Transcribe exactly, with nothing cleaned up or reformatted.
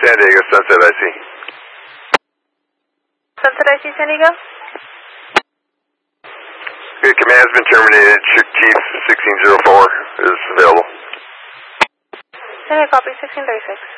San Diego, Sunset I C. Sunset I C, San Diego? Good, command's been terminated. Chief sixteen oh four is available. San Diego, copy sixteen thirty-six.